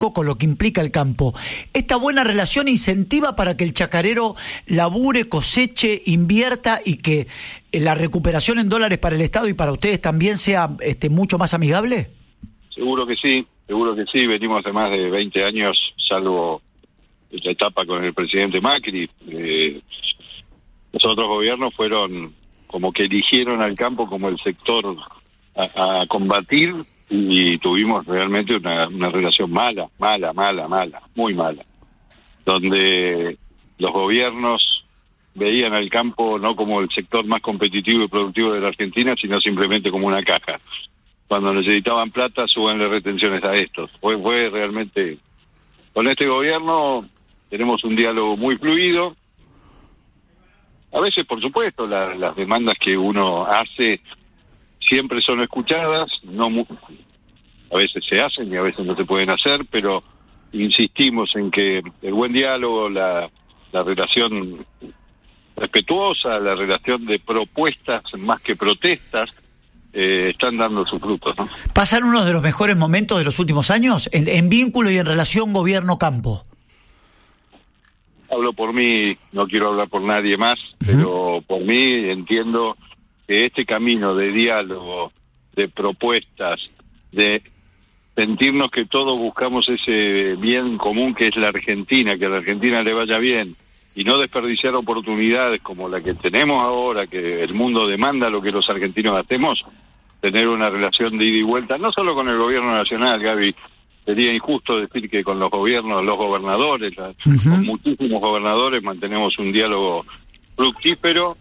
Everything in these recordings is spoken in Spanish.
con lo que implica el campo. ¿Esta buena relación incentiva para que el chacarero labure, coseche, invierta y que la recuperación en dólares para el Estado y para ustedes también sea mucho más amigable? Seguro que sí. Venimos hace más de 20 años, salvo la etapa con el presidente Macri. Los otros gobiernos fueron como que eligieron al campo como el sector a combatir, y tuvimos realmente una relación mala, muy mala, donde los gobiernos veían al campo no como el sector más competitivo y productivo de la Argentina, sino simplemente como una caja. Cuando necesitaban plata, súbanle retenciones a estos. Fue realmente... Con este gobierno tenemos un diálogo muy fluido. A veces, por supuesto, las demandas que uno hace siempre son escuchadas, a veces se hacen y a veces no se pueden hacer, pero insistimos en que el buen diálogo, la relación respetuosa, la relación de propuestas más que protestas, están dando sus frutos, ¿no? ¿Pasan uno de los mejores momentos de los últimos años en vínculo y en relación gobierno-campo? Hablo por mí, no quiero hablar por nadie más, pero por mí entiendo que este camino de diálogo, de propuestas, de sentirnos que todos buscamos ese bien común que es la Argentina, que a la Argentina le vaya bien, y no desperdiciar oportunidades como la que tenemos ahora, que el mundo demanda lo que los argentinos hacemos, tener una relación de ida y vuelta, no solo con el gobierno nacional, Gaby. Sería injusto decir que con los gobiernos, los gobernadores, con muchísimos gobernadores mantenemos un diálogo fructífero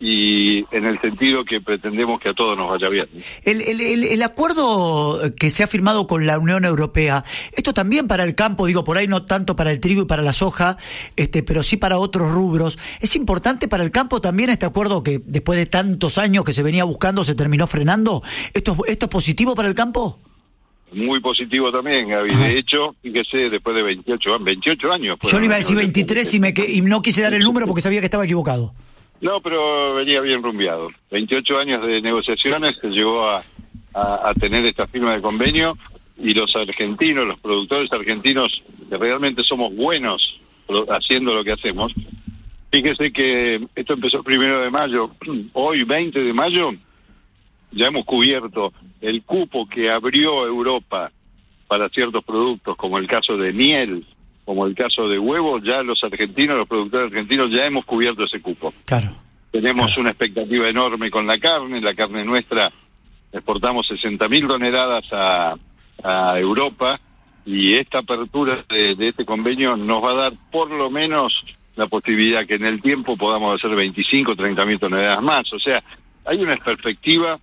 y en el sentido que pretendemos que a todos nos vaya bien. El acuerdo que se ha firmado con la Unión Europea, esto también para el campo, digo, por ahí no tanto para el trigo y para la soja, pero sí para otros rubros. ¿Es importante para el campo también este acuerdo que después de tantos años que se venía buscando se terminó frenando? ¿Esto es positivo para el campo? Muy positivo también, Gaby. De hecho, fíjese, después de 28 años... Yo le iba a decir 23 y no quise dar el número porque sabía que estaba equivocado. No, pero venía bien rumbeado. 28 años de negociaciones se llegó a tener esta firma de convenio, y los argentinos, los productores argentinos, que realmente somos buenos haciendo lo que hacemos. Fíjese que esto empezó el 1 de mayo. Hoy, 20 de mayo, ya hemos cubierto el cupo que abrió Europa para ciertos productos, como el caso de miel, como el caso de huevos. Ya los argentinos, los productores argentinos, ya hemos cubierto ese cupo. Claro. Tenemos una expectativa enorme con la carne nuestra, exportamos 60.000 toneladas a Europa, y esta apertura de este convenio nos va a dar por lo menos la posibilidad que en el tiempo podamos hacer 25, 30.000 toneladas más. O sea, hay una perspectiva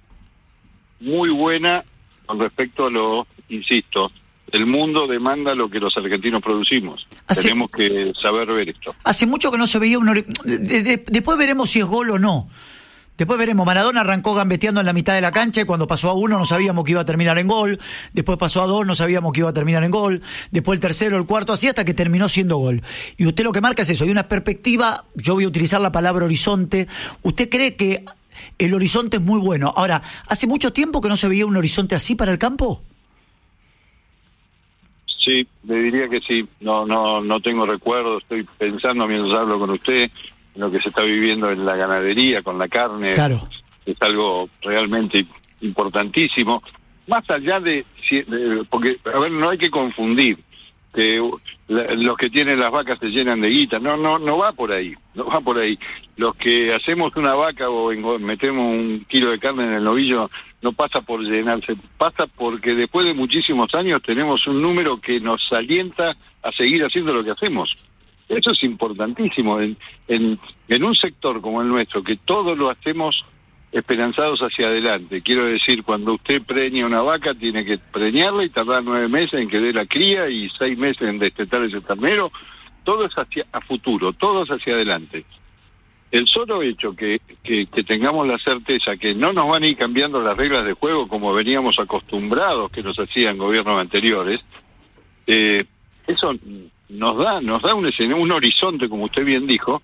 muy buena con respecto a lo, insisto, el mundo demanda lo que los argentinos producimos. Tenemos que saber ver esto. Hace mucho que no se veía después veremos si es gol o no. Después veremos. Maradona arrancó gambeteando en la mitad de la cancha, y cuando pasó a 1 no sabíamos que iba a terminar en gol. Después pasó a 2, no sabíamos que iba a terminar en gol. Después el tercero, el cuarto, así hasta que terminó siendo gol. Y usted lo que marca es eso. Hay una perspectiva, yo voy a utilizar la palabra horizonte. ¿Usted cree que el horizonte es muy bueno? Ahora, ¿hace mucho tiempo que no se veía un horizonte así para el campo? Sí, le diría que sí. No tengo recuerdo. Estoy pensando mientras hablo con usted en lo que se está viviendo en la ganadería, con la carne. Claro. Es algo realmente importantísimo. Más allá porque, a ver, no hay que confundir que los que tienen las vacas se llenan de guita. No va por ahí. No va por ahí. Los que hacemos una vaca o metemos un kilo de carne en el novillo, no pasa por llenarse, pasa porque después de muchísimos años tenemos un número que nos alienta a seguir haciendo lo que hacemos. Eso es importantísimo en un sector como el nuestro, que todo lo hacemos esperanzados hacia adelante. Quiero decir, cuando usted preña una vaca, tiene que preñarla y tardar 9 meses en que dé la cría y 6 meses en destetar ese ternero. Todo es a futuro, todo es hacia adelante. El solo hecho que tengamos la certeza que no nos van a ir cambiando las reglas de juego como veníamos acostumbrados que nos hacían gobiernos anteriores, eso nos da un horizonte, como usted bien dijo,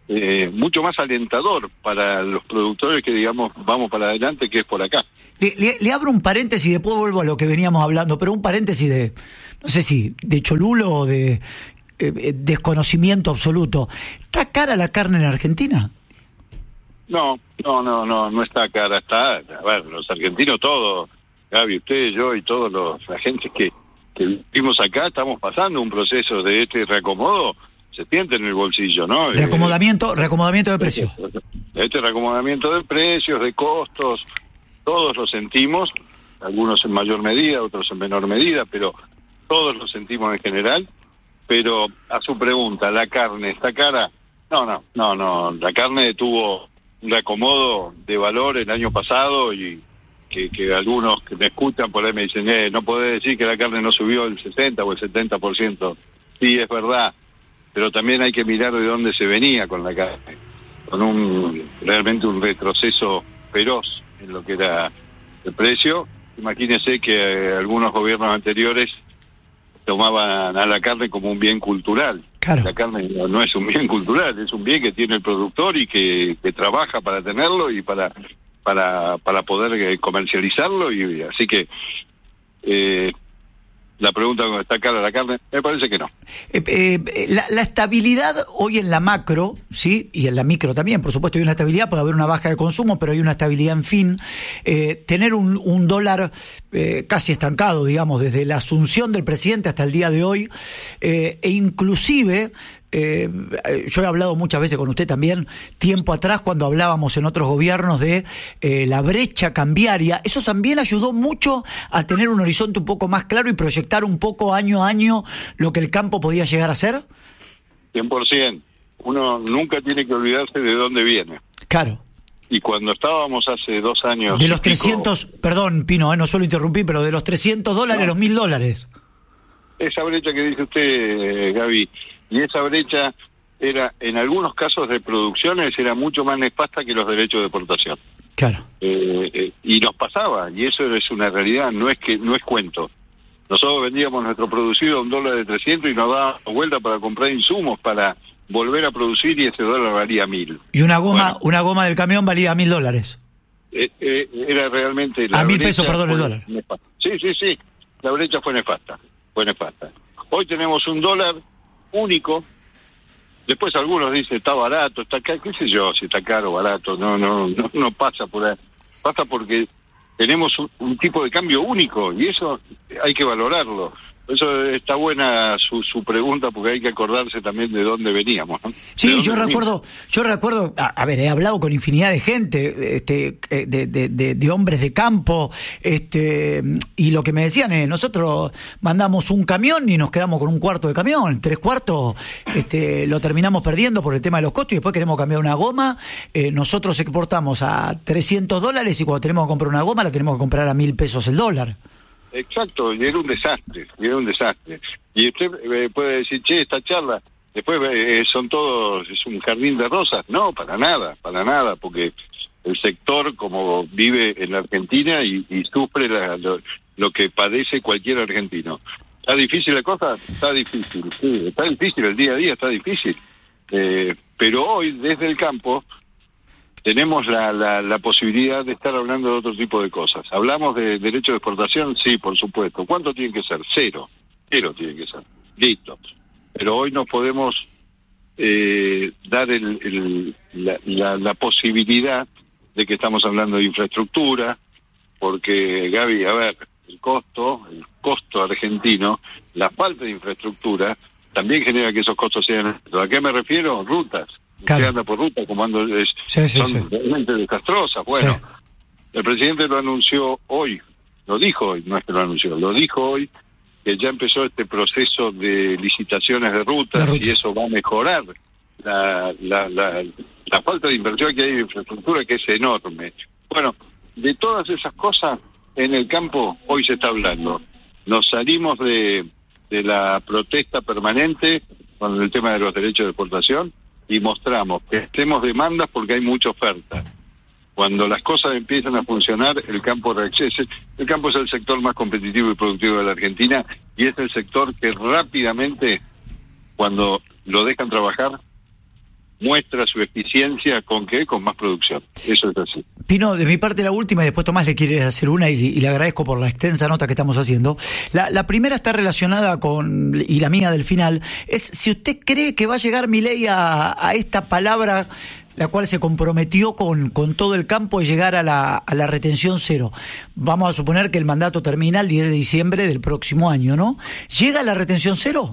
mucho más alentador para los productores que digamos vamos para adelante, que es por acá. Le abro un paréntesis y después vuelvo a lo que veníamos hablando, pero un paréntesis de, no sé si de cholulo o de desconocimiento absoluto. ¿Está cara la carne en Argentina? No está cara, está, a ver, los argentinos todos, Gaby, usted, yo y todos la gente que vivimos acá, estamos pasando un proceso de este reacomodo, se siente en el bolsillo, ¿no? Reacomodamiento de precios. Este reacomodamiento de precios, de costos, todos lo sentimos, algunos en mayor medida, otros en menor medida, pero todos lo sentimos en general. Pero a su pregunta, ¿la carne está cara? No, la carne tuvo un acomodo de valor el año pasado y que algunos que me escuchan por ahí me dicen, no podés decir que la carne no subió el 60 o el 70%. Sí, es verdad, pero también hay que mirar de dónde se venía con la carne, con realmente un retroceso feroz en lo que era el precio. Imagínense que algunos gobiernos anteriores tomaban a la carne como un bien cultural. Claro. La carne no es un bien cultural, es un bien que tiene el productor y que trabaja para tenerlo y para poder comercializarlo, y así que la pregunta, ¿está cara la carne? Me parece que no. La estabilidad hoy en la macro, ¿sí? Y en la micro también, por supuesto, hay una estabilidad, puede haber una baja de consumo, pero hay una estabilidad, en fin. Tener un dólar casi estancado, digamos, desde la asunción del presidente hasta el día de hoy, e inclusive... yo he hablado muchas veces con usted también, tiempo atrás, cuando hablábamos en otros gobiernos de la brecha cambiaria. Eso también ayudó mucho a tener un horizonte un poco más claro y proyectar un poco año a año lo que el campo podía llegar a ser. 100%. Uno nunca tiene que olvidarse de dónde viene. Claro. Y cuando estábamos hace 2 años... De los 300, perdón, Pino, no suelo interrumpir, pero de los $300, no. Los $1.000. Esa brecha que dice usted, Gaby, y esa brecha era, en algunos casos de producciones, era mucho más nefasta que los derechos de exportación. Claro. Y nos pasaba, y eso es una realidad, no es cuento. Nosotros vendíamos nuestro producido a $1 de 300 y nos dábamos vuelta para comprar insumos para volver a producir, y ese dólar valía 1.000. Y una goma del camión valía $1.000. Era realmente... A 1.000 pesos, perdón, el dólar. Nefasta. Sí, la brecha fue nefasta. Hoy tenemos un dólar único. Después algunos dicen está barato, está caro, qué sé yo, si está caro o barato, no pasa por ahí. Pasa porque tenemos un tipo de cambio único, y eso hay que valorarlo. Por eso está buena su pregunta, porque hay que acordarse también de dónde veníamos, ¿no? Sí, yo recuerdo, a ver, he hablado con infinidad de gente, de hombres de campo, y lo que me decían es, nosotros mandamos un camión y nos quedamos con un cuarto de camión, 3/4, lo terminamos perdiendo por el tema de los costos, y después queremos cambiar una goma, nosotros exportamos a $300, y cuando tenemos que comprar una goma la tenemos que comprar a 1.000 pesos el dólar. Exacto, y era un desastre. Y usted puede decir, esta charla, después son todos, es un jardín de rosas. No, para nada, porque el sector, como vive en la Argentina y sufre lo que padece cualquier argentino. ¿Está difícil la cosa? Está difícil, sí, está difícil, el día a día está difícil. Pero hoy, desde el campo, tenemos la posibilidad de estar hablando de otro tipo de cosas. ¿Hablamos de derecho de exportación? Sí, por supuesto. ¿Cuánto tiene que ser? Cero tiene que ser. Listo. Pero hoy no podemos dar la posibilidad de que estamos hablando de infraestructura, porque, Gaby, a ver, el costo argentino, la falta de infraestructura, también genera que esos costos sean... ¿A qué me refiero? Rutas. Claro. Se anda por ruta, son realmente desastrosas. Bueno, el presidente lo anunció hoy, lo dijo hoy, no es que lo anunció, lo dijo hoy, que ya empezó este proceso de licitaciones de rutas, y eso va a mejorar la falta de inversión que hay en infraestructura, que es enorme. Bueno, de todas esas cosas en el campo hoy se está hablando. Nos salimos de la protesta permanente con el tema de los derechos de exportación, y mostramos que tenemos demandas porque hay mucha oferta. Cuando las cosas empiezan a funcionar, el campo reacciona. El campo es el sector más competitivo y productivo de la Argentina, y es el sector que rápidamente, cuando lo dejan trabajar, muestra su eficiencia ¿con qué? Con más producción. Eso es así. Pino, de mi parte la última, y después Tomás le quiere hacer una, y le agradezco por la extensa nota que estamos haciendo. La primera está relacionada con, y la mía del final, es si usted cree que va a llegar Milei a esta palabra, la cual se comprometió con todo el campo, de llegar a la retención cero. Vamos a suponer que el mandato termina el 10 de diciembre del próximo año, ¿no? ¿Llega a la retención cero?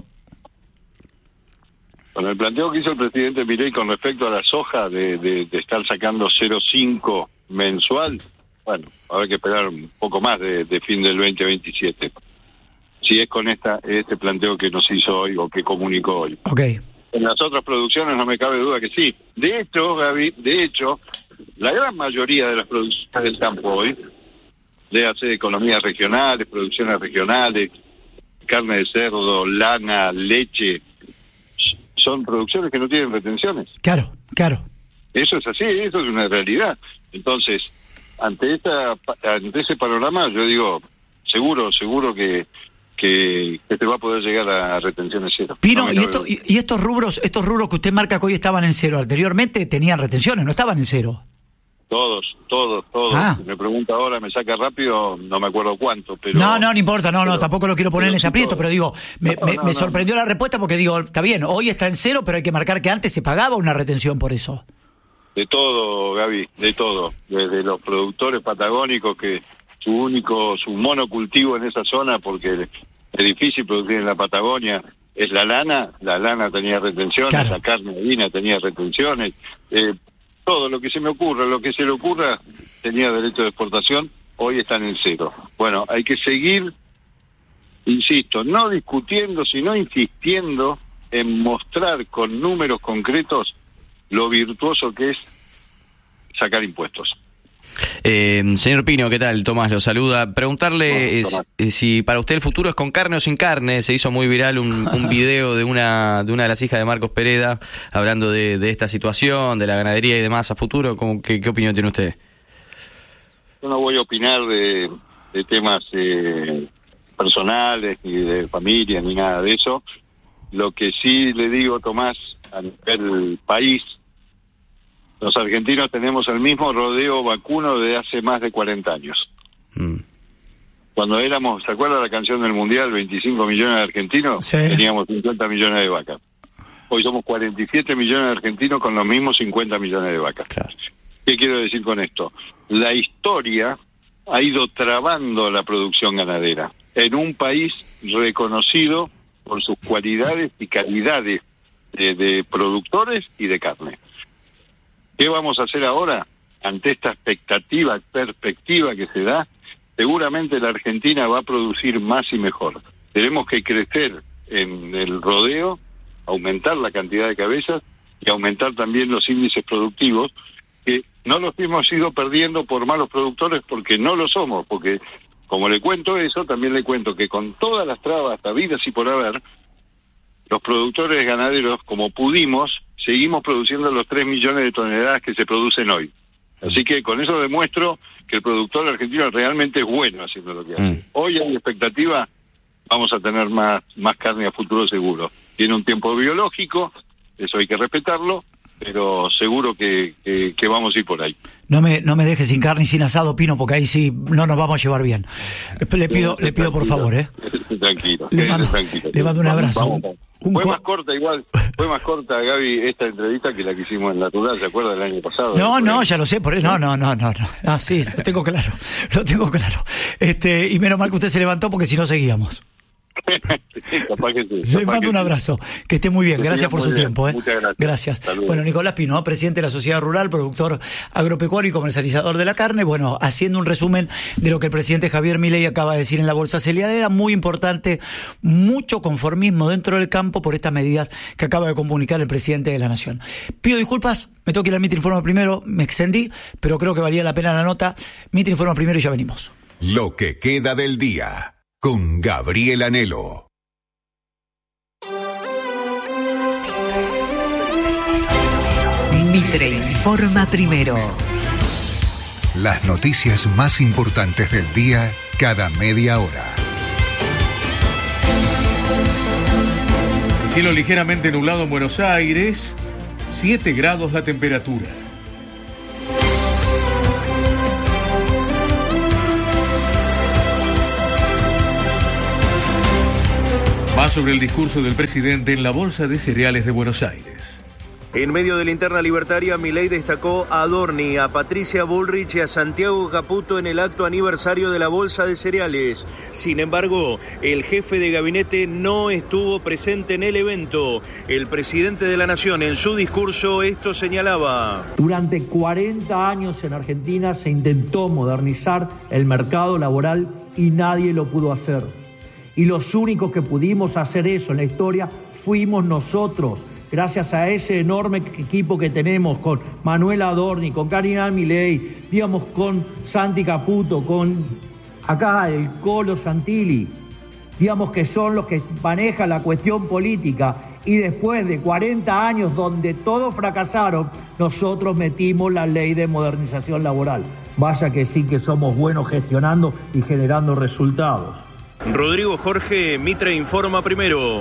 Con el planteo que hizo el presidente Milei con respecto a la soja de estar sacando 0,5 mensual, bueno, habrá que esperar un poco más de fin del 2027. Si es con este planteo que nos hizo hoy o que comunicó hoy. Okay. En las otras producciones no me cabe duda que sí. De hecho, Gaby, la gran mayoría de las producciones del campo hoy, léase economías regionales, producciones regionales, carne de cerdo, lana, leche, son producciones que no tienen retenciones. Claro. Eso es así, eso es una realidad. Entonces, ante ese panorama, yo digo, seguro que se va a poder llegar a retenciones cero. Pino, y estos rubros que usted marca que hoy estaban en cero, anteriormente tenían retenciones, no estaban en cero. Todos. Si me pregunta ahora, me saca rápido, no me acuerdo cuánto, pero... No importa, tampoco lo quiero poner en ese aprieto, pero digo, me sorprendió la respuesta porque digo, está bien, hoy está en cero, pero hay que marcar que antes se pagaba una retención por eso. De todo, Gaby, de todo. Desde los productores patagónicos que su monocultivo en esa zona, porque es difícil producir en la Patagonia, es la lana tenía retenciones, claro. La carne bovina tenía retenciones, todo lo que se le ocurra tenía derecho de exportación, hoy están en cero. Bueno, hay que seguir, insisto, no discutiendo, sino insistiendo en mostrar con números concretos lo virtuoso que es sacar impuestos. Señor Pino, ¿qué tal? Tomás lo saluda. Preguntarle si para usted el futuro es con carne o sin carne. Se hizo muy viral un video de una de las hijas de Marcos Pereda hablando de esta situación, de la ganadería y demás a futuro. ¿Qué opinión tiene usted? Yo no voy a opinar de temas personales, ni de familia, ni nada de eso. Lo que sí le digo, Tomás, a nivel país, los argentinos tenemos el mismo rodeo vacuno de hace más de 40 años. Cuando éramos, ¿se acuerda la canción del Mundial, 25 millones de argentinos? Sí. Teníamos 50 millones de vacas. Hoy somos 47 millones de argentinos con los mismos 50 millones de vacas. Claro. ¿Qué quiero decir con esto? La historia ha ido trabando la producción ganadera en un país reconocido por sus cualidades y calidades de productores y de carne. ¿Qué vamos a hacer ahora ante esta perspectiva que se da? Seguramente la Argentina va a producir más y mejor. Tenemos que crecer en el rodeo, aumentar la cantidad de cabezas y aumentar también los índices productivos, que no los hemos ido perdiendo por malos productores, porque no lo somos, porque como le cuento eso, también le cuento que con todas las trabas habidas y por haber, los productores ganaderos, como pudimos, seguimos produciendo los 3 millones de toneladas que se producen hoy. Así que con eso demuestro que el productor argentino realmente es bueno haciendo lo que hace. Hoy hay expectativa, vamos a tener más carne a futuro seguro. Tiene un tiempo biológico, eso hay que respetarlo, pero seguro que vamos a ir por ahí. No me deje sin carne y sin asado, Pino, porque ahí sí no nos vamos a llevar bien. Le pido por favor, Tranquilo. Le mando un abrazo. Fue más corta, Gaby, esta entrevista que la que hicimos en Natural, ¿se acuerda del año pasado? No, ya lo sé, por eso. No, sí, lo tengo claro. Y menos mal que usted se levantó, porque si no seguíamos. Capaz que sí. Le mando un abrazo, que esté muy bien, gracias por su tiempo. Muchas gracias. Bueno, Nicolás Pino, presidente de la Sociedad Rural, productor agropecuario y comercializador de la carne, bueno, haciendo un resumen de lo que el presidente Javier Milei acaba de decir en la bolsa celiadera, muy importante, mucho conformismo dentro del campo por estas medidas que acaba de comunicar el presidente de la Nación. Pido disculpas, me tengo que ir al Mitre Informa Primero, me extendí, pero creo que valía la pena la nota. Mitre Informa Primero y ya venimos. Lo que queda del día, con Gabriel Anhelo. Mitre Informa Primero. Las noticias más importantes del día cada media hora. Cielo ligeramente nublado en Buenos Aires. 7 grados la temperatura. Más sobre el discurso del presidente en la Bolsa de Cereales de Buenos Aires. En medio de la interna libertaria, Milei destacó a Adorni, a Patricia Bullrich y a Santiago Caputo en el acto aniversario de la Bolsa de Cereales. Sin embargo, el jefe de gabinete no estuvo presente en el evento. El presidente de la Nación, en su discurso, esto señalaba. Durante 40 años en Argentina se intentó modernizar el mercado laboral y nadie lo pudo hacer. Y los únicos que pudimos hacer eso en la historia fuimos nosotros, gracias a ese enorme equipo que tenemos con Manuela Adorni, con Karina Milei, digamos, con Santi Caputo, con acá el Colo Santilli, digamos que son los que manejan la cuestión política. Y después de 40 años donde todos fracasaron, nosotros metimos la ley de modernización laboral. Vaya que sí que somos buenos gestionando y generando resultados. Rodrigo Jorge, Mitre Informa Primero.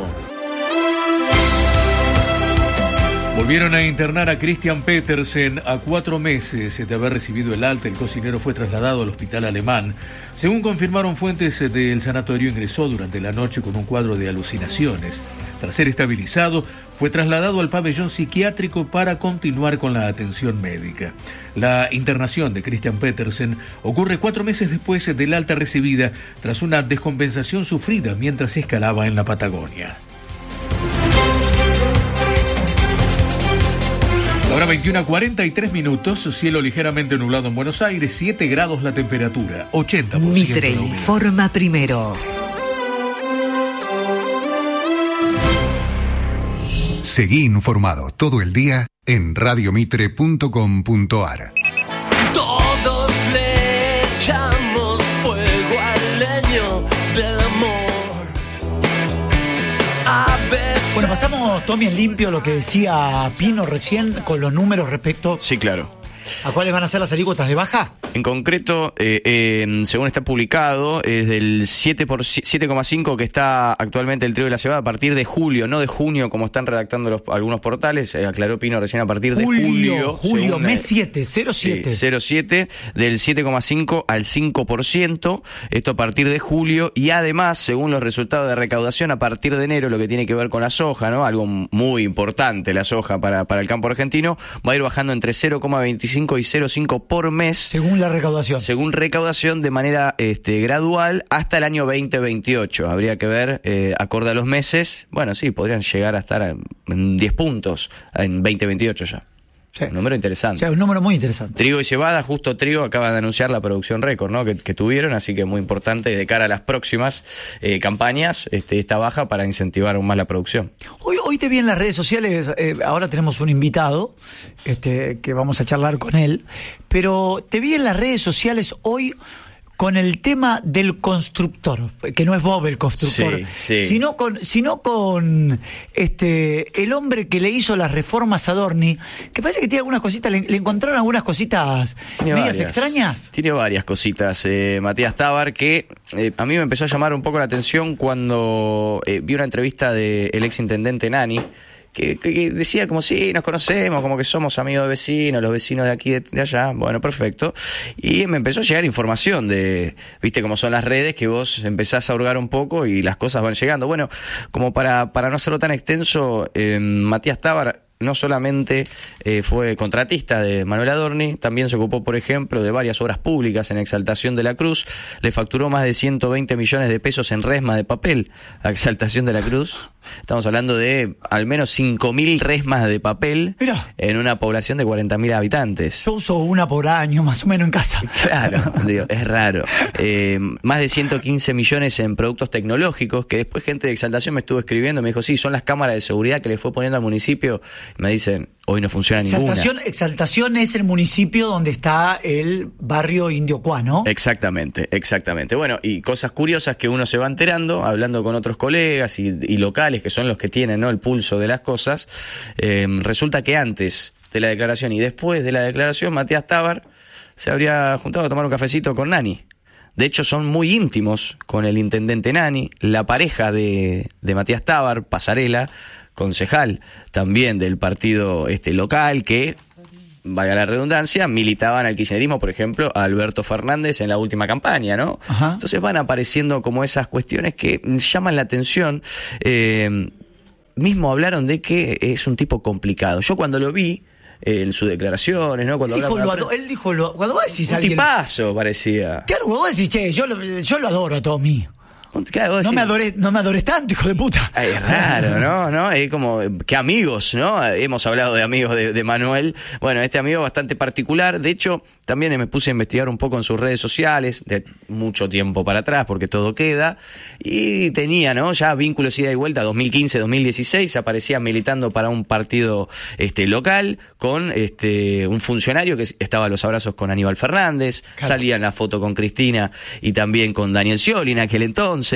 Volvieron a internar a Christian Petersen a 4 meses de haber recibido el alta. El cocinero fue trasladado al hospital alemán. Según confirmaron fuentes del sanatorio, ingresó durante la noche con un cuadro de alucinaciones. Tras ser estabilizado, fue trasladado al pabellón psiquiátrico para continuar con la atención médica. La internación de Christian Petersen ocurre 4 meses después del alta recibida tras una descompensación sufrida mientras escalaba en la Patagonia. Ahora 21:43, cielo ligeramente nublado en Buenos Aires, 7 grados la temperatura, 80%. Mitre Informa Primero. Seguí informado todo el día en radiomitre.com.ar. Todos le echamos fuego al leño del amor. A veces... Bueno, pasamos, Tommy, en limpio lo que decía Pino recién con los números respecto... Sí, claro. ¿A cuáles van a ser las alícuotas de baja? En concreto, según está publicado, es del 7,5 que está actualmente el trigo y la cebada a partir de julio, no de junio, como están redactando algunos portales. Aclaró Pino recién, a partir de julio. Julio, mes 7, 07. 07, del 7,5 al 5%, esto a partir de julio, y además, según los resultados de recaudación, a partir de enero, lo que tiene que ver con la soja, ¿no? Algo muy importante, la soja para el campo argentino, va a ir bajando entre 0,25 y 0,5 por mes. Según la recaudación. Según recaudación, de manera gradual hasta el año 2028. Habría que ver, acorde a los meses, bueno, sí, podrían llegar a estar en 10 puntos en 2028 ya. Sí. Un número interesante. O sea, un número muy interesante. Trigo y cebada, justo trigo, acaban de anunciar la producción récord, ¿no? que tuvieron, así que muy importante de cara a las próximas campañas, esta baja para incentivar aún más la producción. Hoy te vi en las redes sociales, ahora tenemos un invitado, que vamos a charlar con él, pero te vi en las redes sociales hoy con el tema del constructor, que no es Bob el constructor, sí. sino con el hombre que le hizo las reformas a Adorni, que parece que tiene algunas cositas, le encontraron algunas cositas medias extrañas. Tiene varias cositas, Matías Tábar, que a mí me empezó a llamar un poco la atención cuando vi una entrevista del exintendente Nani, que decía como sí, nos conocemos, como que somos amigos de vecinos, los vecinos de aquí, de allá, bueno, perfecto. Y me empezó a llegar información viste cómo son las redes, que vos empezás a hurgar un poco y las cosas van llegando. Bueno, como para no hacerlo tan extenso, Matías Tábar no solamente fue contratista de Manuel Adorni, también se ocupó, por ejemplo, de varias obras públicas en Exaltación de la Cruz. Le facturó más de 120 millones de pesos en resma de papel a Exaltación de la Cruz. Estamos hablando de al menos 5.000 resmas de papel. Mirá, en una población de 40.000 habitantes. Yo uso una por año, más o menos, en casa. Claro, digo, es raro. Más de 115 millones en productos tecnológicos, que después gente de Exaltación me estuvo escribiendo, me dijo, sí, son las cámaras de seguridad que le fue poniendo al municipio. Me dicen, hoy no funciona ninguna. Exaltación es el municipio donde está el barrio Indio Cuá, ¿no? Exactamente. Bueno, y cosas curiosas que uno se va enterando, hablando con otros colegas y locales, que son los que tienen, ¿no?, el pulso de las cosas. Resulta que antes de la declaración y después de la declaración, Matías Tábar se habría juntado a tomar un cafecito con Nani. De hecho, son muy íntimos con el intendente Nani, la pareja de Matías Tábar, Pasarela, concejal también del partido local, que, valga la redundancia, militaban al kirchnerismo, por ejemplo, a Alberto Fernández en la última campaña, ¿no? Ajá. Entonces van apareciendo como esas cuestiones que llaman la atención. Mismo hablaron de que es un tipo complicado. Yo cuando lo vi en sus declaraciones, ¿no? Cuando Él dijo, cuando vos decís un alguien, tipazo parecía. claro, cuando vos decís, che, yo lo adoro a Tommy. Claro, vos decís, No me adores tanto, hijo de puta. Es raro, ¿no? Es como que amigos, ¿no? Hemos hablado de amigos de Manuel. Bueno, este amigo bastante particular. De hecho, también me puse a investigar un poco en sus redes sociales, de mucho tiempo para atrás, porque todo queda. Y tenía, ¿no? Ya vínculos ida y vuelta, 2015, 2016, aparecía militando para un partido local con un funcionario que estaba a los abrazos con Aníbal Fernández. Claro. Salía en la foto con Cristina y también con Daniel Scioli en aquel entonces.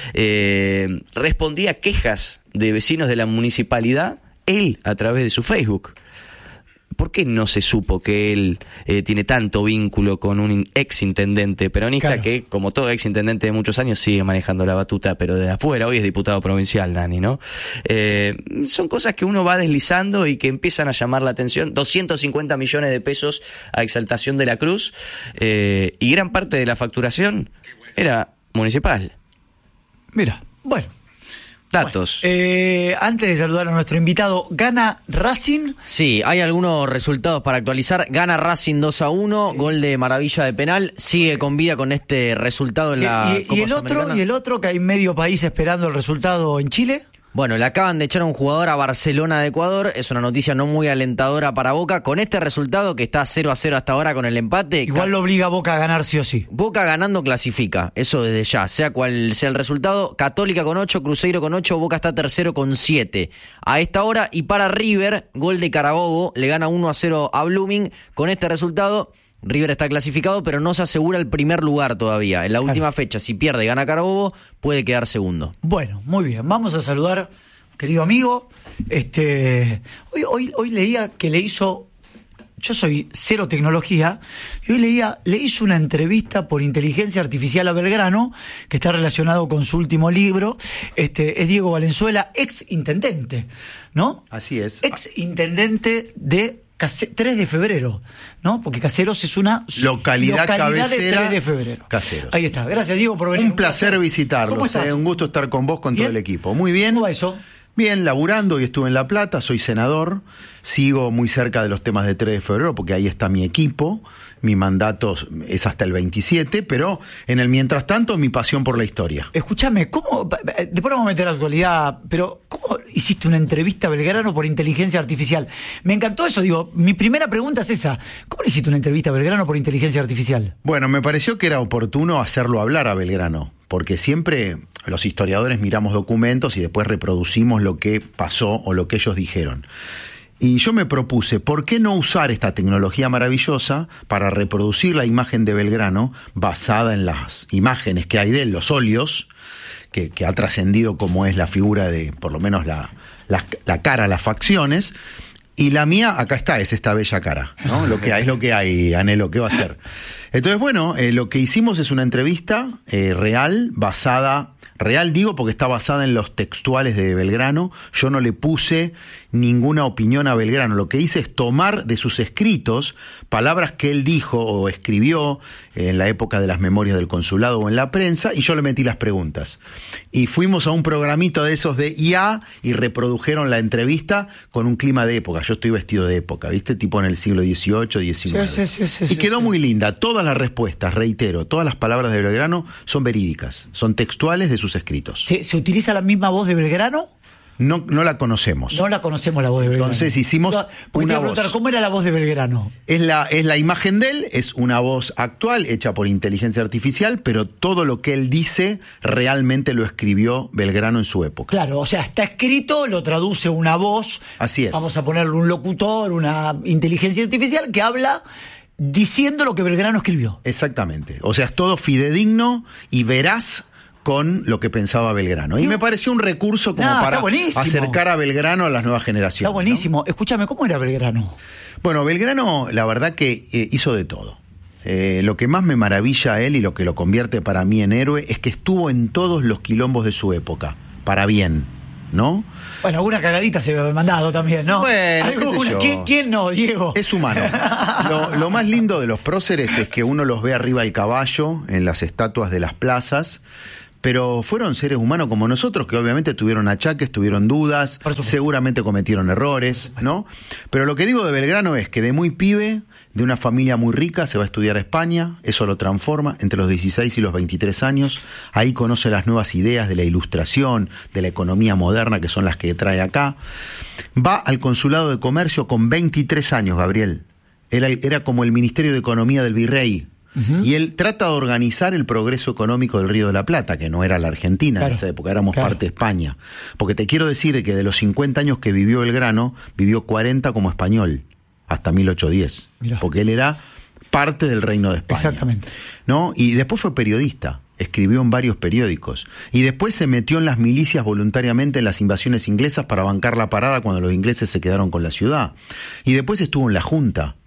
Respondía quejas de vecinos de la municipalidad, él a través de su Facebook. ¿Por qué no se supo que él tiene tanto vínculo con un ex intendente peronista, claro, que, como todo ex intendente de muchos años, sigue manejando la batuta, pero de afuera? Hoy es diputado provincial, Nani, ¿no? Son cosas que uno va deslizando y que empiezan a llamar la atención. 250 millones de pesos a Exaltación de la Cruz, y gran parte de la facturación era municipal. Mira, bueno. Datos. Antes de saludar a nuestro invitado, ¿gana Racing? Sí, hay algunos resultados para actualizar. Gana Racing 2-1, gol de Maravilla de penal. Sigue con vida con este resultado en la Copa Sudamericana. ¿Y el otro, que hay medio país esperando el resultado en Chile? Bueno, le acaban de echar a un jugador a Barcelona de Ecuador. Es una noticia no muy alentadora para Boca. Con este resultado, que está 0-0 hasta ahora con el empate. Igual lo obliga a Boca a ganar sí o sí. Boca ganando clasifica, eso desde ya, sea cual sea el resultado. Católica con 8, Cruzeiro con 8, Boca está tercero con 7. A esta hora, y para River, gol de Carabobo, le gana 1-0 a Blooming. Con este resultado, River está clasificado, pero no se asegura el primer lugar todavía. En la última fecha, si pierde y gana Carabobo, puede quedar segundo. Bueno, muy bien. Vamos a saludar, querido amigo. Hoy leía que le hizo... Yo soy cero tecnología, y hoy le hizo una entrevista por inteligencia artificial a Belgrano, que está relacionado con su último libro. Es Diego Valenzuela, ex intendente, ¿no? Así es. Ex intendente de 3 de febrero, ¿no? Porque Caseros es una localidad cabecera de 3 de febrero. Caseros. Ahí está. Gracias, Diego, por venir. Un placer visitarlos. ¿Cómo estás? Un gusto estar con vos, con ¿Bien? todo el equipo. Muy bien. ¿Cómo va eso? Bien, laburando, y estuve en La Plata, soy senador, sigo muy cerca de los temas de 3 de febrero porque ahí está mi equipo, mi mandato es hasta el 27, pero en el mientras tanto mi pasión por la historia. Escúchame, ¿cómo? Después vamos a meter la actualidad, pero ¿cómo hiciste una entrevista a Belgrano por inteligencia artificial? Me encantó eso, digo, mi primera pregunta es esa, ¿cómo le hiciste una entrevista a Belgrano por inteligencia artificial? Bueno, me pareció que era oportuno hacerlo hablar a Belgrano, porque siempre los historiadores miramos documentos y después reproducimos lo que pasó o lo que ellos dijeron. Y yo me propuse, ¿por qué no usar esta tecnología maravillosa para reproducir la imagen de Belgrano basada en las imágenes que hay de él, los óleos, que ha trascendido como es la figura de, por lo menos la cara, las facciones? Y la mía, acá está, es esta bella cara, ¿no? Lo que hay, es lo que hay, Anhelo, ¿qué va a ser? Entonces, bueno, lo que hicimos es una entrevista real, real digo porque está basada en los textuales de Belgrano. Yo no le puse ninguna opinión a Belgrano. Lo que hice es tomar de sus escritos palabras que él dijo o escribió en la época de las memorias del consulado o en la prensa, y yo le metí las preguntas. Y fuimos a un programito de esos de IA y reprodujeron la entrevista con un clima de época. Yo estoy vestido de época, ¿viste? Tipo en el siglo XVIII, XIX. Sí, y quedó muy linda. Todas las respuestas, reitero, todas las palabras de Belgrano son verídicas, son textuales de sus escritos. ¿Se utiliza la misma voz de Belgrano? No la conocemos. No la conocemos la voz de Belgrano. Entonces hicimos una voz. ¿Cómo era la voz de Belgrano? Es la imagen de él, es una voz actual hecha por inteligencia artificial, pero todo lo que él dice realmente lo escribió Belgrano en su época. Claro, o sea, está escrito, lo traduce una voz. Así es. Vamos a ponerle un locutor, una inteligencia artificial que habla diciendo lo que Belgrano escribió. Exactamente. O sea, es todo fidedigno y veraz con lo que pensaba Belgrano. Y me pareció un recurso como para acercar a Belgrano a las nuevas generaciones. Está buenísimo. ¿No? Escúchame, ¿cómo era Belgrano? Bueno, Belgrano, la verdad que hizo de todo. Lo que más me maravilla a él y lo que lo convierte para mí en héroe es que estuvo en todos los quilombos de su época, para bien. ¿no? Bueno, alguna cagadita se me ha mandado también, ¿no? Bueno, qué sé yo. ¿Quién no, Diego? Es humano. Lo más lindo de los próceres es que uno los ve arriba del caballo, en las estatuas de las plazas, pero fueron seres humanos como nosotros, que obviamente tuvieron achaques, tuvieron dudas, seguramente cometieron errores, ¿no? Pero lo que digo de Belgrano es que de muy pibe, de una familia muy rica, se va a estudiar a España, eso lo transforma entre los 16 y los 23 años, ahí conoce las nuevas ideas de la ilustración, de la economía moderna, que son las que trae acá. Va al Consulado de Comercio con 23 años, Gabriel. Era como el Ministerio de Economía del Virrey. Y él trata de organizar el progreso económico del Río de la Plata, que no era la Argentina en esa época, éramos parte de España. Porque te quiero decir que de los 50 años que vivió Belgrano, vivió 40 como español, hasta 1810. Mirá. Porque él era parte del Reino de España. Exactamente. ¿No? Y después fue periodista, escribió en varios periódicos. Y después se metió en las milicias voluntariamente en las invasiones inglesas para bancar la parada cuando los ingleses se quedaron con la ciudad. Y después estuvo en la Junta.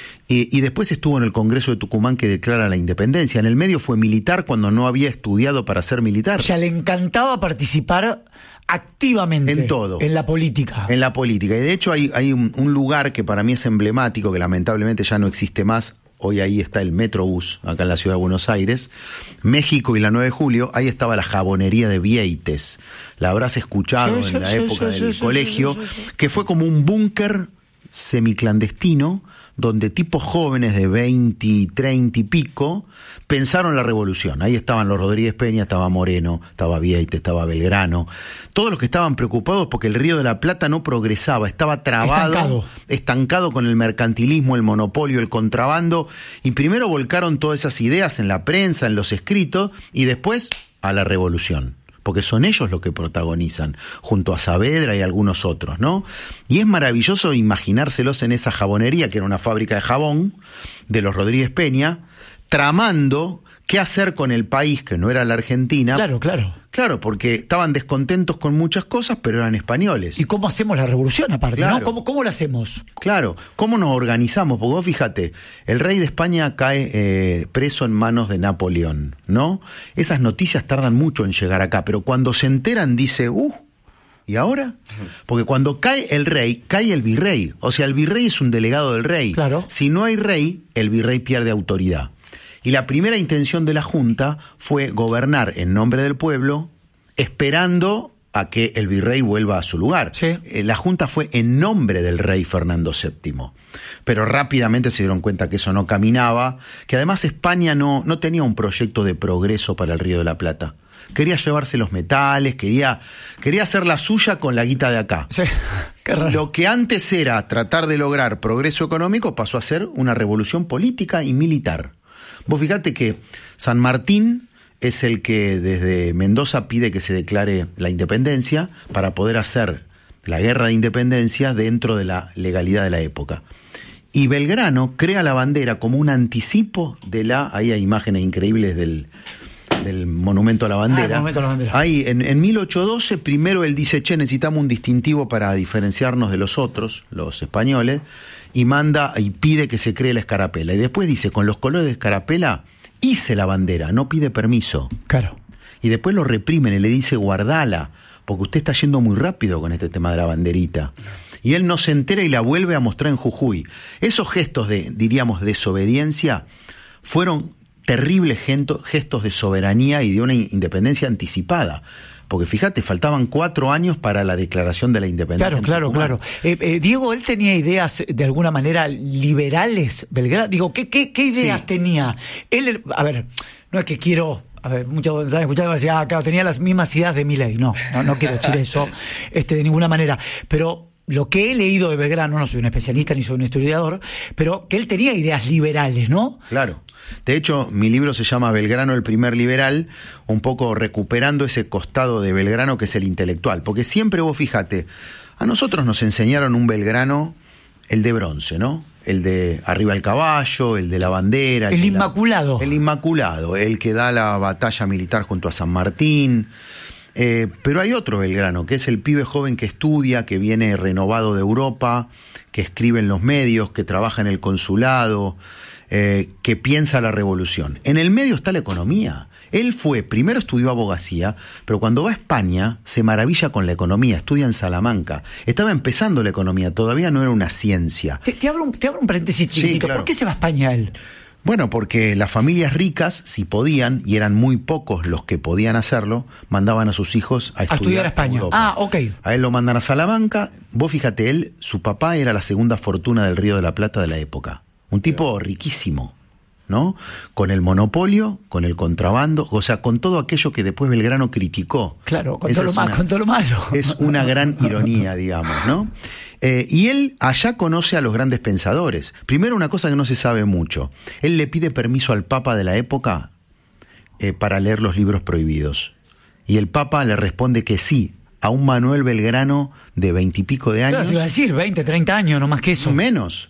Y después estuvo en el Congreso de Tucumán que declara la independencia. En el medio fue militar cuando no había estudiado para ser militar. O sea, le encantaba participar activamente en todo. En la política. En la política. Y de hecho hay un lugar que para mí es emblemático, que lamentablemente ya no existe más. Hoy ahí está el Metrobús, acá en la ciudad de Buenos Aires. México y la 9 de julio, ahí estaba la jabonería de Vieites. La habrás escuchado en la época del colegio, que fue como un búnker semiclandestino, donde tipos jóvenes de 20, 30 y pico pensaron la revolución. Ahí estaban los Rodríguez Peña, estaba Moreno, estaba Vieites, estaba Belgrano. Todos los que estaban preocupados porque el Río de la Plata no progresaba, estaba trabado, estancado con el mercantilismo, el monopolio, el contrabando. Y primero volcaron todas esas ideas en la prensa, en los escritos, y después a la revolución. Porque son ellos los que protagonizan, junto a Saavedra y algunos otros, ¿no? Y es maravilloso imaginárselos en esa jabonería, que era una fábrica de jabón, de los Rodríguez Peña, tramando qué hacer con el país, que no era la Argentina. Claro, porque estaban descontentos con muchas cosas, pero eran españoles. ¿Y cómo hacemos la revolución aparte, no? ¿Cómo la hacemos? Claro, ¿cómo nos organizamos? Porque vos fíjate, el rey de España cae preso en manos de Napoleón, ¿no? Esas noticias tardan mucho en llegar acá, pero cuando se enteran dice, ¿y ahora? Porque cuando cae el rey, cae el virrey. O sea, el virrey es un delegado del rey. Claro. Si no hay rey, el virrey pierde autoridad. Y la primera intención de la Junta fue gobernar en nombre del pueblo, esperando a que el virrey vuelva a su lugar. Sí. La Junta fue en nombre del rey Fernando VII. Pero rápidamente se dieron cuenta que eso no caminaba, que además España no tenía un proyecto de progreso para el Río de la Plata. Quería llevarse los metales, quería hacer la suya con la guita de acá. Sí, qué raro. Lo que antes era tratar de lograr progreso económico pasó a ser una revolución política y militar. Vos fíjate que San Martín es el que desde Mendoza pide que se declare la independencia para poder hacer la guerra de independencia dentro de la legalidad de la época. Y Belgrano crea la bandera como un anticipo de ahí hay imágenes increíbles del Monumento a la Bandera. Monumento a la Bandera. Ahí, en 1812, primero él dice, necesitamos un distintivo para diferenciarnos de los otros, los españoles, y manda y pide que se cree la escarapela. Y después dice, con los colores de escarapela, hice la bandera, no pide permiso. Claro. Y después lo reprimen y le dice, guardala, porque usted está yendo muy rápido con este tema de la banderita. Y él no se entera y la vuelve a mostrar en Jujuy. Esos gestos de, diríamos, desobediencia, fueron terribles gestos de soberanía y de una independencia anticipada. Porque fíjate, faltaban 4 años para la declaración de la independencia. Claro. Diego, ¿él tenía ideas de alguna manera liberales, Belgrano? Digo, ¿qué ideas tenía? Él, a ver, no es que quiero... A ver, muchos están escuchando y decían, claro, tenía las mismas ideas de Milei. No quiero decir eso de ninguna manera. Pero lo que he leído de Belgrano, no soy un especialista ni soy un historiador, pero que él tenía ideas liberales, ¿no? Claro. De hecho, mi libro se llama Belgrano, el primer liberal, un poco recuperando ese costado de Belgrano que es el intelectual. Porque siempre vos fíjate, a nosotros nos enseñaron un Belgrano, el de bronce, ¿no? El de arriba el caballo, el de la bandera. El Inmaculado. El Inmaculado, el que da la batalla militar junto a San Martín. Pero hay otro Belgrano, que es el pibe joven que estudia, que viene renovado de Europa, que escribe en los medios, que trabaja en el consulado, que piensa la revolución. En el medio está la economía. Él primero estudió abogacía, pero cuando va a España se maravilla con la economía, estudia en Salamanca. Estaba empezando la economía, todavía no era una ciencia. Te abro un paréntesis chiquitito. Sí, claro. ¿Por qué se va a España él? Bueno, porque las familias ricas, si podían, y eran muy pocos los que podían hacerlo, mandaban a sus hijos a estudiar a España. Europa. Ok. A él lo mandan a Salamanca. Vos fíjate, su papá era la segunda fortuna del Río de la Plata de la época. Un tipo riquísimo, ¿no? Con el monopolio, con el contrabando, o sea, con todo aquello que después Belgrano criticó. Claro, con todo lo malo. Es una gran ironía, digamos, ¿no? Y él allá conoce a los grandes pensadores. Primero, una cosa que no se sabe mucho. Él le pide permiso al Papa de la época para leer los libros prohibidos. Y el Papa le responde que sí, a un Manuel Belgrano de 20 y pico de años. Claro, te iba a decir, 20, 30 años, no más que eso. Menos,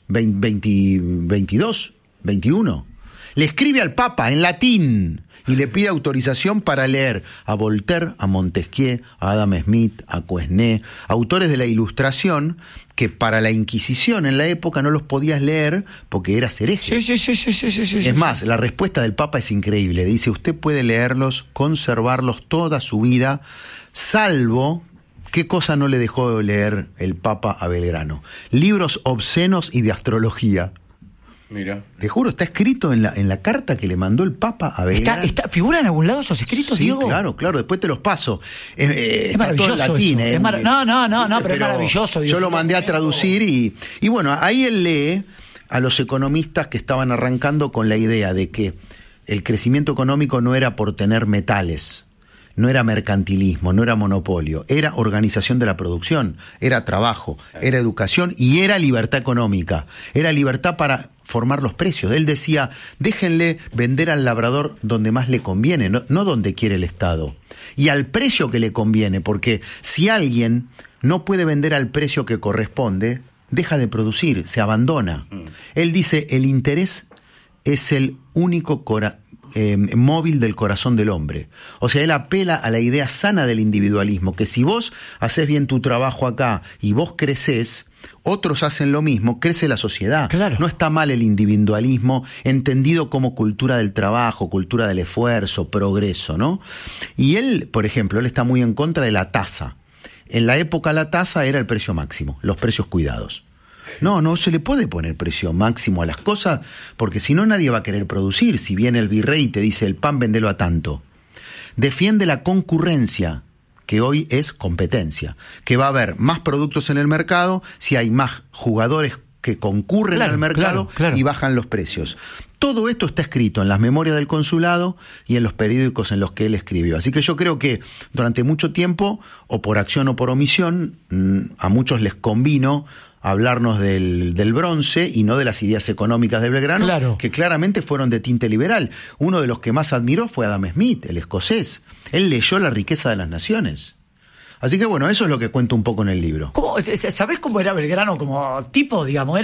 22, 21. Le escribe al Papa en latín y le pide autorización para leer a Voltaire, a Montesquieu, a Adam Smith, a Quesnay, autores de la Ilustración que para la Inquisición en la época no los podías leer porque eras hereje. Sí. Es más, la respuesta del Papa es increíble. Dice, usted puede leerlos, conservarlos toda su vida, salvo... ¿Qué cosa no le dejó leer el Papa a Belgrano? Libros obscenos y de astrología. Mira. Te juro, está escrito en la carta que le mandó el Papa a Belgrano. ¿Figura en algún lado esos escritos, sí, Diego? Claro, después te los paso. Es maravilloso. Todo en latín, No, pero es maravilloso. Dios, yo lo mandé a traducir y bueno, ahí él lee a los economistas que estaban arrancando con la idea de que el crecimiento económico no era por tener metales, no era mercantilismo, no era monopolio, era organización de la producción, era trabajo, era educación y era libertad económica, era libertad para formar los precios. Él decía, déjenle vender al labrador donde más le conviene, no donde quiere el Estado, y al precio que le conviene, porque si alguien no puede vender al precio que corresponde, deja de producir, se abandona. Él dice, el interés es el único móvil del corazón del hombre. O sea, él apela a la idea sana del individualismo, que si vos haces bien tu trabajo acá y vos crecés, otros hacen lo mismo, crece la sociedad. Claro. No está mal el individualismo entendido como cultura del trabajo, cultura del esfuerzo, progreso, ¿no? Y él, por ejemplo, él está muy en contra de la tasa. En la época la tasa era el precio máximo, los precios cuidados. No se le puede poner precio máximo a las cosas, porque si no nadie va a querer producir. Si viene el virrey y te dice el pan vendelo a tanto. Defiende la concurrencia, que hoy es competencia, que va a haber más productos en el mercado si hay más jugadores que concurren al mercado y bajan los precios. Todo esto está escrito en las memorias del consulado y en los periódicos en los que él escribió. Así que yo creo que durante mucho tiempo, o por acción o por omisión, a muchos les convino hablarnos del bronce y no de las ideas económicas de Belgrano, que claramente fueron de tinte liberal. Uno de los que más admiró fue Adam Smith, el escocés. Él leyó La riqueza de las naciones. Así que bueno, eso es lo que cuento un poco en el libro. ¿Sabés cómo era Belgrano como tipo, digamos?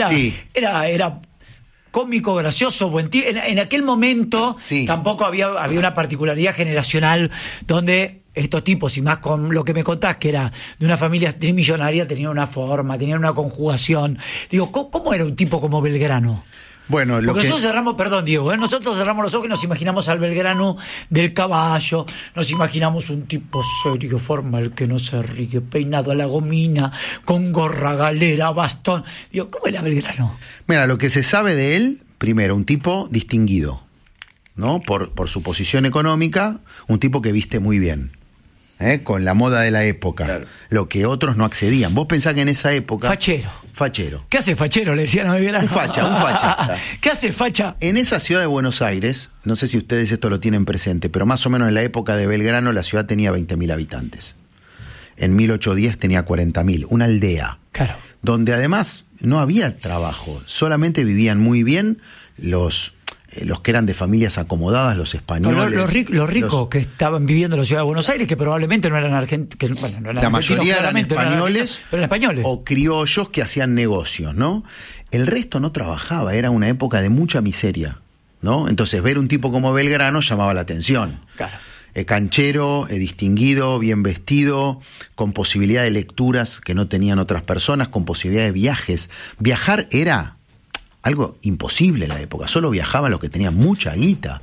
Era cómico, gracioso, buen tío. En aquel momento tampoco había una particularidad generacional donde estos tipos, y más con lo que me contás, que era de una familia trimillonaria, tenían una forma, tenían una conjugación. Digo, ¿cómo era un tipo como Belgrano? Bueno, porque nosotros cerramos, perdón Diego, nosotros cerramos los ojos y nos imaginamos al Belgrano del caballo, nos imaginamos un tipo serio, formal, que no se ríe, peinado a la gomina, con gorra, galera, bastón. Digo, ¿cómo era Belgrano? Mira, lo que se sabe de él, primero, un tipo distinguido, ¿no? Por su posición económica, un tipo que viste muy bien. Con la moda de la época, lo que otros no accedían. Vos pensás que en esa época... Fachero. ¿Qué hace fachero? Le decían a Belgrano. Un facha. ¿Qué hace facha? En esa ciudad de Buenos Aires, no sé si ustedes esto lo tienen presente, pero más o menos en la época de Belgrano la ciudad tenía 20.000 habitantes. En 1810 tenía 40.000, una aldea. Claro. Donde además no había trabajo, solamente vivían muy bien los que eran de familias acomodadas, los españoles. Los ricos que estaban viviendo en la ciudad de Buenos Aires, que probablemente no eran argentinos. La mayoría eran españoles, pero eran españoles. O criollos que hacían negocios, ¿no? El resto no trabajaba, era una época de mucha miseria, ¿no? Entonces ver un tipo como Belgrano llamaba la atención. Claro. Canchero, distinguido, bien vestido, con posibilidad de lecturas que no tenían otras personas, con posibilidad de viajes. Viajar era algo imposible en la época, solo viajaban los que tenían mucha guita.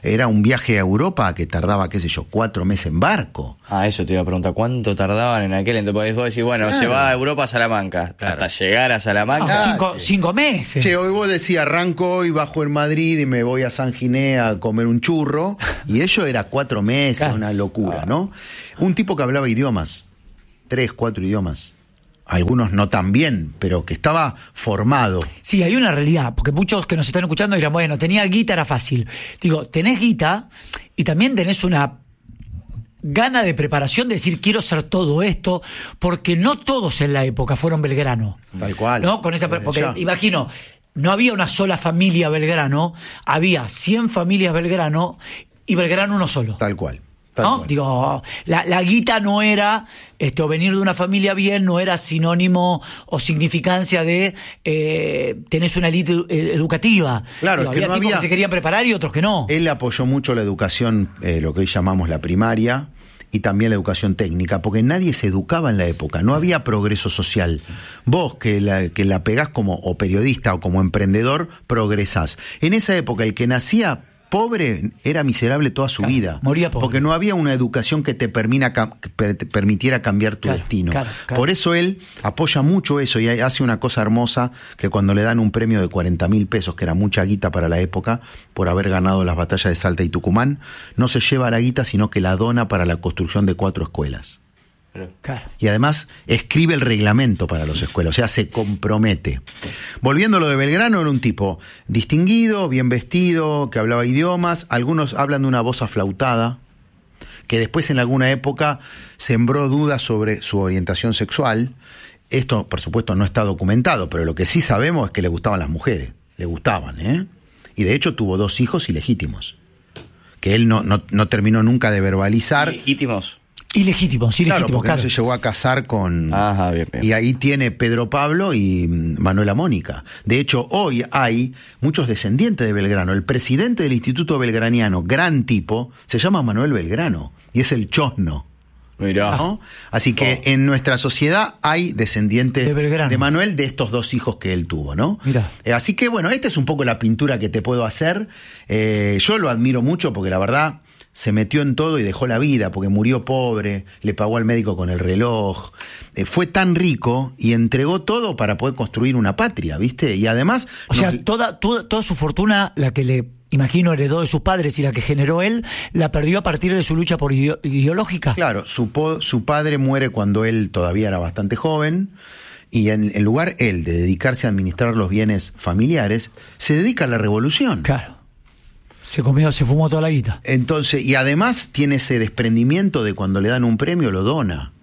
era un viaje a Europa que tardaba, qué sé yo, 4 meses en barco. Eso te iba a preguntar, ¿cuánto tardaban en aquel entonces? Porque vos decís, bueno, claro, se va a Europa a Salamanca, hasta llegar a Salamanca. 5 meses. Che, hoy vos decías, arranco hoy, bajo en Madrid y me voy a San Ginés a comer un churro, y ello era 4 meses, claro, una locura, ¿no? Un tipo que hablaba idiomas, 3, 4 idiomas. Algunos no tan bien, pero que estaba formado. Sí, hay una realidad, porque muchos que nos están escuchando dirán, bueno, tenía guita, era fácil. Digo, tenés guita y también tenés una gana de preparación de decir, quiero hacer todo esto, porque no todos en la época fueron Belgrano. Tal cual. ¿No? Con esa, porque imagino, no había una sola familia Belgrano, había 100 familias Belgrano y Belgrano uno solo. Tal cual. ¿No? Digo, la guita no era, o venir de una familia bien, no era sinónimo o significancia de tenés una élite educativa. Claro, digo, es que había tipos que se querían preparar y otros que no. Él apoyó mucho la educación, lo que hoy llamamos la primaria, y también la educación técnica, porque nadie se educaba en la época, no había progreso social. Vos que la pegás como o periodista o como emprendedor, progresás. En esa época el que nacía pobre era miserable toda su vida. Moría pobre. Porque no había una educación que te permitiera cambiar tu destino. Claro. Por eso él apoya mucho eso y hace una cosa hermosa, que cuando le dan un premio de 40.000 pesos, que era mucha guita para la época, por haber ganado las batallas de Salta y Tucumán, no se lleva la guita, sino que la dona para la construcción de 4 escuelas. Claro. Y además escribe el reglamento para las escuelas, o sea, se compromete. Volviendo a lo de Belgrano, era un tipo distinguido, bien vestido, que hablaba idiomas. Algunos hablan de una voz aflautada, que después en alguna época sembró dudas sobre su orientación sexual. Esto, por supuesto, no está documentado, pero lo que sí sabemos es que le gustaban las mujeres. Le gustaban, ¿eh? Y de hecho tuvo 2 hijos ilegítimos, que él no terminó nunca de verbalizar. ¿Ilegítimos? Ilegítimos, claro, porque no se llegó a casar con... Ajá, bien. Y ahí tiene Pedro Pablo y Manuela Mónica. De hecho, hoy hay muchos descendientes de Belgrano. El presidente del Instituto Belgraniano, gran tipo, se llama Manuel Belgrano y es el chosno. Mirá. ¿No? Así que en nuestra sociedad hay descendientes de Manuel, de estos 2 hijos que él tuvo, ¿no? Mirá. Así que bueno, esta es un poco la pintura que te puedo hacer. Yo lo admiro mucho porque la verdad se metió en todo y dejó la vida, porque murió pobre, le pagó al médico con el reloj, fue tan rico y entregó todo para poder construir una patria, ¿viste? Y además... O sea, toda su fortuna, la que le imagino heredó de sus padres y la que generó él, la perdió a partir de su lucha por ideológica. Claro, su padre muere cuando él todavía era bastante joven, y en lugar él de dedicarse a administrar los bienes familiares, se dedica a la revolución. Claro. Se fumó toda la guita. Entonces, y además tiene ese desprendimiento de cuando le dan un premio, lo dona.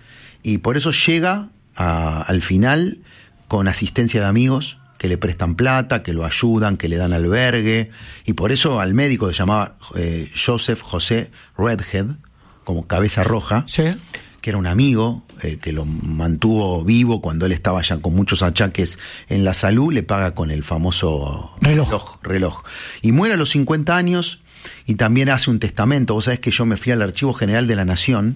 Y por eso llega al final con asistencia de amigos que le prestan plata, que lo ayudan, que le dan albergue. Y por eso al médico se llamaba Joseph José Redhead, como cabeza roja, sí, que era un amigo que lo mantuvo vivo cuando él estaba ya con muchos achaques en la salud, le paga con el famoso reloj. Y muere a los 50 años y también hace un testamento. Vos sabés que yo me fui al Archivo General de la Nación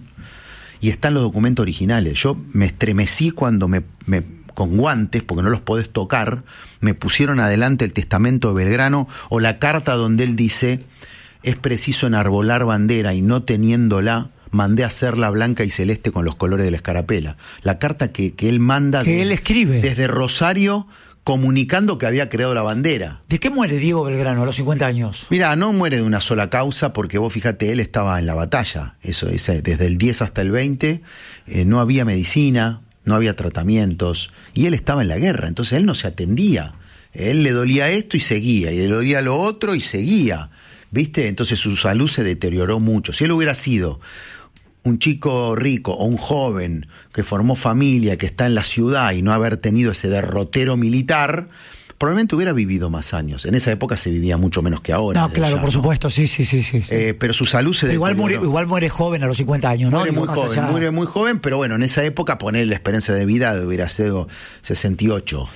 y están los documentos originales. Yo me estremecí cuando con guantes, porque no los podés tocar, me pusieron adelante el testamento de Belgrano o la carta donde él dice: es preciso enarbolar bandera y no teniéndola, mandé a hacerla blanca y celeste con los colores de la escarapela. La carta que él manda... Que él escribe. Desde Rosario, comunicando que había creado la bandera. ¿De qué muere Diego Belgrano a los 50 años? Mirá, no muere de una sola causa, porque vos fíjate, él estaba en la batalla. Desde el 10 hasta el 20, no había medicina, no había tratamientos, y él estaba en la guerra, entonces él no se atendía. Él le dolía esto y seguía, y le dolía lo otro y seguía. ¿Viste? Entonces su salud se deterioró mucho. Si él hubiera sido un chico rico o un joven que formó familia, que está en la ciudad y no haber tenido ese derrotero militar, probablemente hubiera vivido más años. En esa época se vivía mucho menos que ahora. No, claro, por supuesto, sí. Pero su salud se deterioró. Igual muere joven a los 50 años, ¿no? Muere muy joven, pero bueno, en esa época poner la experiencia de vida hubiera sido 68,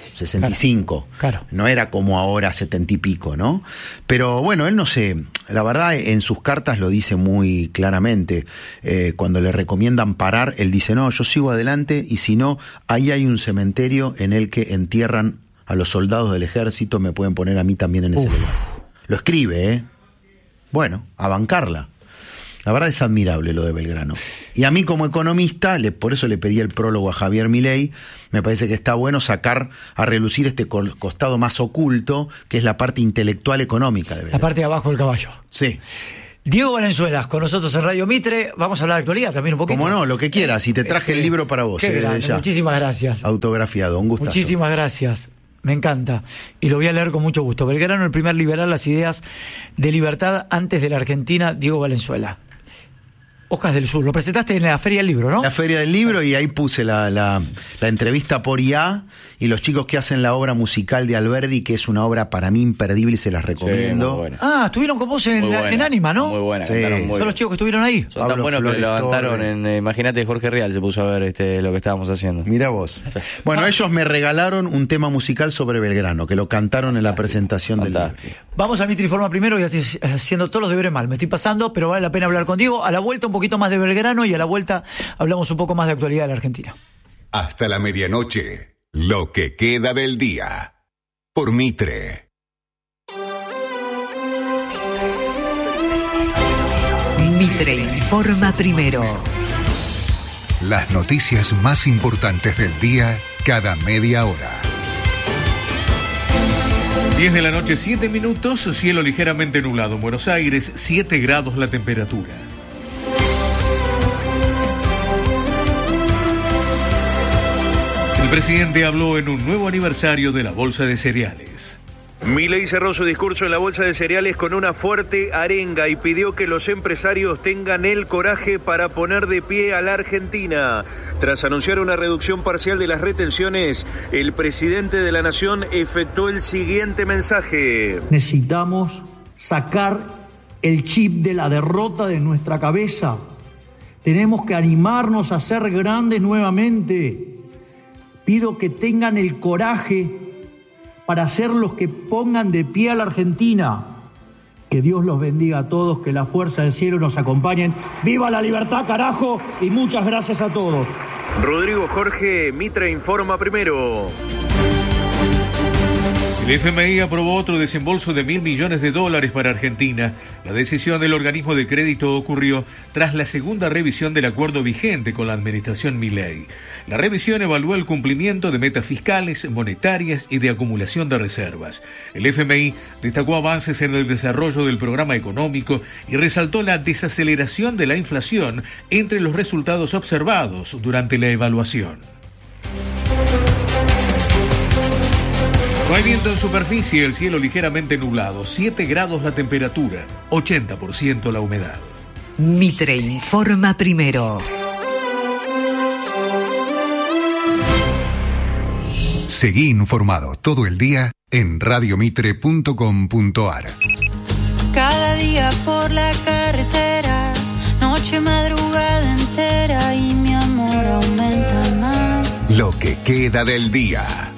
65. Claro. No era como ahora 70 y pico, ¿no? Pero bueno, él no sé, la verdad en sus cartas lo dice muy claramente. Cuando le recomiendan parar, él dice: no, yo sigo adelante, y si no, ahí hay un cementerio en el que entierran a los soldados del ejército, me pueden poner a mí también en ese lugar. Lo escribe, bueno, a bancarla. La verdad es admirable lo de Belgrano. Y a mí como economista, por eso le pedí el prólogo a Javier Milei, me parece que está bueno sacar a relucir este costado más oculto, que es la parte intelectual económica de Belgrano. La parte de abajo del caballo. Sí. Diego Valenzuela, con nosotros en Radio Mitre. Vamos a hablar de actualidad también un poquito. Como no, lo que quieras. Y te traje el libro para vos. Qué grande, ya. Muchísimas gracias. Autografiado, un gustazo. Muchísimas gracias. Me encanta. Y lo voy a leer con mucho gusto. Belgrano, el primer liberal, las ideas de libertad antes de la Argentina, Diego Valenzuela. Hojas del Sur. Lo presentaste en la Feria del Libro, ¿no? La Feria del Libro, y ahí puse la entrevista por IA y los chicos que hacen la obra musical de Alberdi, que es una obra para mí imperdible y se las recomiendo. Sí, estuvieron con vos en Anima, ¿no? Muy buena. Sí. Son los chicos que estuvieron ahí. Son tan buenos que levantaron imagínate, Jorge Real se puso a ver lo que estábamos haciendo. Mirá vos. Bueno, ellos me regalaron un tema musical sobre Belgrano, que lo cantaron en la presentación del libro. Vamos a Mitre Informa primero, y estoy haciendo todos los deberes mal. Me estoy pasando, pero vale la pena hablar con Diego. A la vuelta un poquito más de Belgrano, y a la vuelta hablamos un poco más de actualidad de la Argentina. Hasta la medianoche, lo que queda del día. Por Mitre. Mitre informa primero. Las noticias más importantes del día cada media hora. 10 de la noche, 7 minutos, cielo ligeramente nublado. En Buenos Aires, 7 grados la temperatura. El presidente habló en un nuevo aniversario de la Bolsa de Cereales. Milei cerró su discurso en la Bolsa de Cereales con una fuerte arenga y pidió que los empresarios tengan el coraje para poner de pie a la Argentina. Tras anunciar una reducción parcial de las retenciones, el presidente de la Nación efectuó el siguiente mensaje. Necesitamos sacar el chip de la derrota de nuestra cabeza. Tenemos que animarnos a ser grandes nuevamente. Pido que tengan el coraje para ser los que pongan de pie a la Argentina. Que Dios los bendiga a todos, que la fuerza del cielo nos acompañen. ¡Viva la libertad, carajo! Y muchas gracias a todos. Rodrigo Jorge, Mitre Informa primero. El FMI aprobó otro desembolso de $1.000 millones para Argentina. La decisión del organismo de crédito ocurrió tras la segunda revisión del acuerdo vigente con la administración Milei. La revisión evaluó el cumplimiento de metas fiscales, monetarias y de acumulación de reservas. El FMI destacó avances en el desarrollo del programa económico y resaltó la desaceleración de la inflación entre los resultados observados durante la evaluación. No hay viento en superficie, el cielo ligeramente nublado, 7 grados la temperatura, 80% la humedad. Mitre informa primero. Seguí informado todo el día en radiomitre.com.ar. Cada día por la carretera, noche, madrugada entera, y mi amor aumenta más. Lo que queda del día.